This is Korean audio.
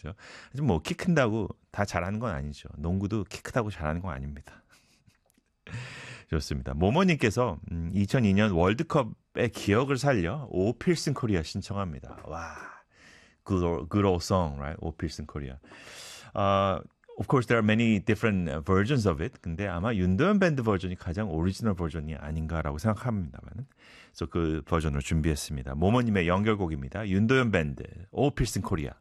그죠? 하지만 뭐 키 큰다고 다 잘하는 건 아니죠. 농구도 키 크다고 잘하는 건 아닙니다. 좋습니다. 모모님께서 2002년 월드컵의 기억을 살려 오 필슨 코리아 신청합니다. 와, good old song, right? 오 필슨 코리아. Of course, there are many different versions of it. 근데 아마 윤도현 밴드 버전이 가장 오리지널 버전이 아닌가라고 생각합니다만. 그래서 그 버전을 준비했습니다. 모모님의 연결곡입니다. 윤도현 밴드, 오 필슨 코리아.